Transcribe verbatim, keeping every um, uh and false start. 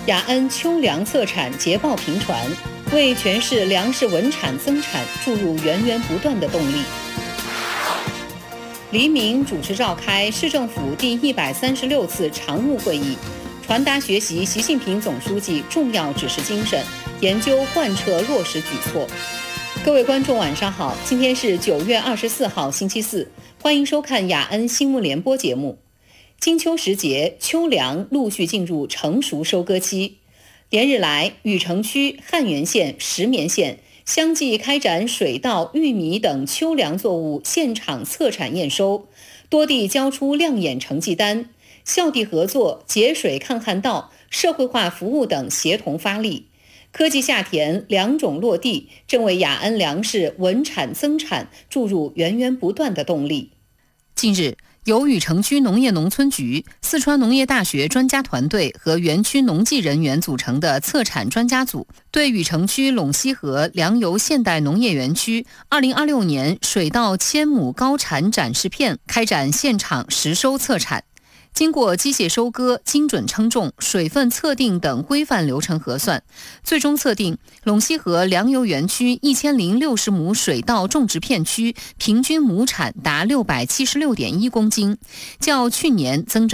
雅安秋粮测产捷报频传，为全市粮食稳产增产注入源源不断的动力。黎明主持召开市政府第一百三十六次常务会议，传达学习习近平总书记重要指示精神，研究贯彻落实举措。各位观众晚上好，今天是九月二十四号星期四，欢迎收看雅安新闻联播节目。金秋时节，秋粮陆续进入成熟收割期。连日来，禹城区、汉源县、石棉县相继开展水稻、玉米等秋粮作物现场测产验收，多地交出亮眼成绩单，校地合作、节水抗旱稻、社会化服务等协同发力。科技下田，良种落地，正为雅安粮食稳产增产注入源源不断的动力。近日，由禹城区农业农村局、四川农业大学专家团队和园区农技人员组成的测产专家组，对禹城区陇西河粮油现代农业园区二零二六年水稻千亩高产展示片开展现场实收测产。经过机械收割、精准称重、水分测定等规范流程核算，最终测定陇西河粮油园区一千零六十亩水稻种植片区平均亩产达六百七十六点一公斤，较去年增长